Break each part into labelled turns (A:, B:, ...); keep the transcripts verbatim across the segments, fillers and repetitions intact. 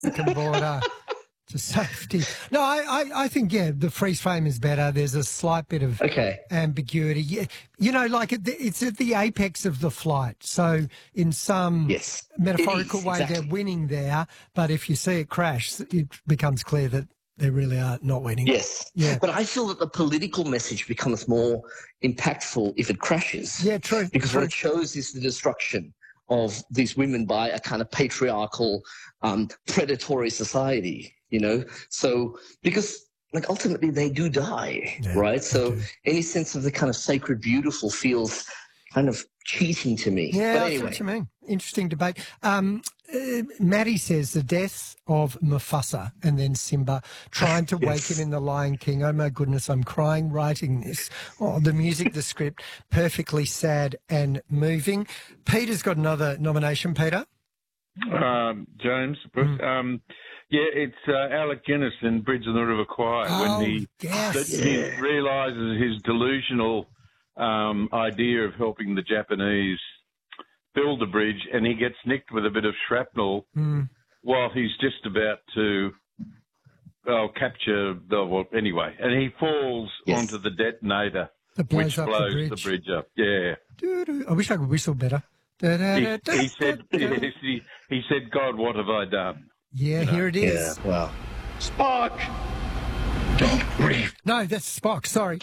A: African border to safety. No, I, I, I think, yeah, the freeze frame is better. There's a slight bit of
B: Okay.
A: ambiguity. Yeah, you know, like it, it's at the apex of the flight. So in some
B: Yes.
A: metaphorical
B: It is,
A: way,
B: exactly.
A: they're winning there. But if you see it crash, it becomes clear that they really are not winning.
B: Yes.
A: Yeah.
B: But I feel that the political message becomes more impactful if it crashes.
A: Yeah, true.
B: Because
A: true.
B: what it shows is the destruction of these women by a kind of patriarchal, um, predatory society, you know? So, because like ultimately they do die,
A: Yeah,
B: right? So
A: do.
B: any sense of the kind of sacred beautiful feels kind of cheating to me.
A: Yeah,
B: But
A: I see
B: anyway.
A: what you mean. Interesting debate. Um, uh, Maddie says the death of Mufasa and then Simba trying to
B: Yes.
A: wake him in The Lion King. Oh, my goodness, I'm crying writing this. Oh, the music, the script, perfectly sad and moving. Peter's got another nomination, Peter.
C: Um, James, Bruce,
A: Mm.
C: um, yeah, it's uh, Alec Guinness in Bridge on the River Kwai
A: Oh,
C: when he,
A: yes.
C: that he realises his delusional um, idea of helping the Japanese build the bridge, and he gets nicked with a bit of shrapnel
A: Mm.
C: while he's just about to well, capture the well, anyway, and he falls
B: Yes.
C: onto the detonator,
A: That blows
C: which
A: up the
C: blows
A: bridge.
C: the bridge up. Yeah.
A: Doo-doo. I wish I could whistle better.
C: He,
A: Da-da-da-da-da-da.
C: he said, yes, he, he said, God, what have I done?
A: Yeah,
C: You know.
A: here it
B: Yeah,
A: is.
B: wow.
C: Spock! Don't grieve.
A: No, that's Spock. Sorry.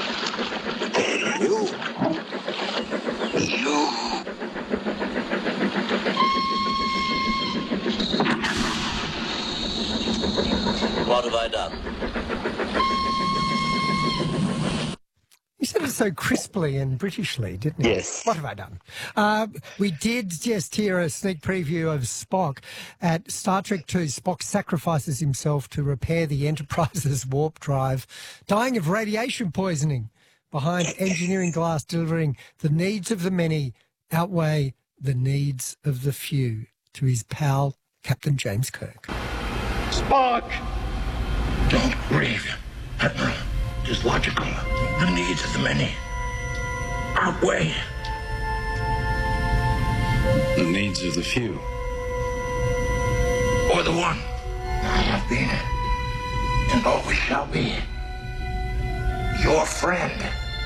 B: You. You. What have I done?
A: He said it so crisply and Britishly, didn't he?
B: Yes.
A: What have I done? Uh, we did just hear a sneak preview of Spock. At Star Trek two, Spock sacrifices himself to repair the Enterprise's warp drive, dying of radiation poisoning behind engineering glass, delivering the needs of the many outweigh the needs of the few, to his pal, Captain James Kirk.
C: Spock!
D: Don't grieve, Admiral. It is logical. The needs of the many outweigh
E: the needs of the few.
D: Or the one. I have been and always shall be your friend.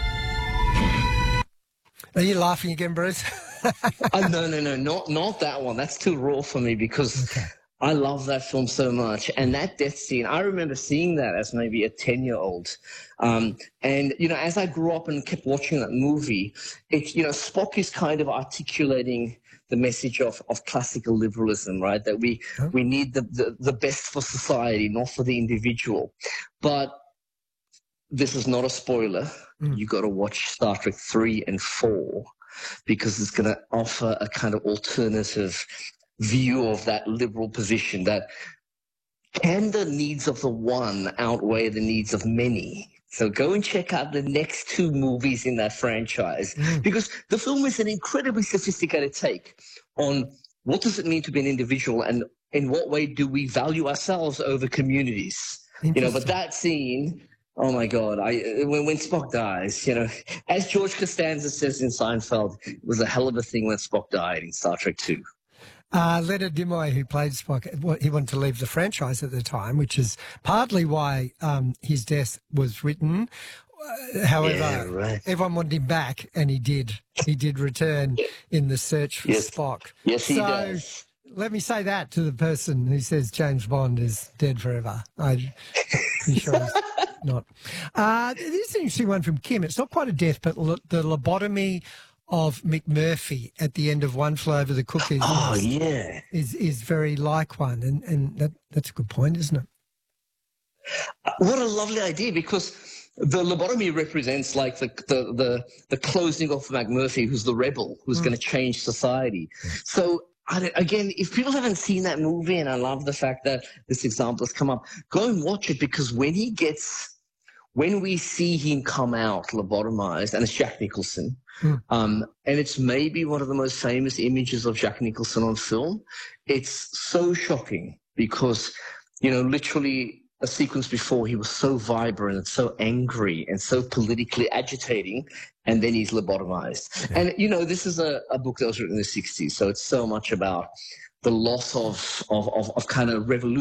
A: Are you laughing again, Bruce?
B: uh, no, no, no, not not that one. That's too raw for me because
A: Okay.
B: I love that film so much. And that death scene, I remember seeing that as maybe a ten-year-old. Um, and, you know, as I grew up and kept watching that movie, it, you know, Spock is kind of articulating the message of, of classical liberalism, right? That we,
A: Huh?
B: we need the, the, the best for society, not for the individual. But this is not a spoiler.
A: Mm.
B: You got to watch Star Trek three and four because it's going to offer a kind of alternative view of that liberal position, that can the needs of the one outweigh the needs of many? So go and check out the next two movies in that franchise
A: Mm.
B: because the film is an incredibly sophisticated take on what does it mean to be an individual and in what way do we value ourselves over communities. You know, but
A: Interesting.
B: that scene, oh my God, I when, when Spock dies, you know, as George Costanza says in Seinfeld, it was a hell of a thing when Spock died in Star Trek two.
A: Uh, Leonard Nimoy, who played Spock, well, he wanted to leave the franchise at the time, which is partly why um, his death was written. Uh, however,
B: Yeah, right.
A: everyone wanted him back, and he did. He did return in the search for
B: Yes.
A: Spock.
B: Yes, he
A: so,
B: does.
A: let me say that to the person who says James Bond is dead forever. I'm pretty sure he's not. Uh, this is an interesting one from Kim. It's not quite a death, but lo- the lobotomy of McMurphy at the end of One Flew Over the Cuckoo's
B: Oh,
A: Nest
B: yeah.
A: is is very like one, and and that that's a good point, isn't it?
B: What a lovely idea, because the lobotomy represents like the the the, the closing off McMurphy, who's the rebel, who's
A: Mm.
B: going to change society. So I, again, if people haven't seen that movie, and I love the fact that this example has come up, go and watch it, because when he gets, when we see him come out lobotomized, and it's Jack Nicholson,
A: Mm.
B: um, and it's maybe one of the most famous images of Jack Nicholson on film. It's so shocking because, you know, literally a sequence before he was so vibrant and so angry and so politically agitating, and then he's lobotomized.
A: Yeah.
B: And, you know, this is a, a book that was written in the sixties, so it's so much about the loss of, of, of, of kind of revolution.